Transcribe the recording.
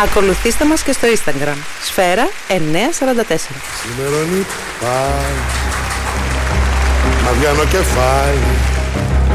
Ακολουθήστε μας και στο Instagram, Σφαίρα 944. Σημερώνει πάλι, μα βγαίνω κεφάλι.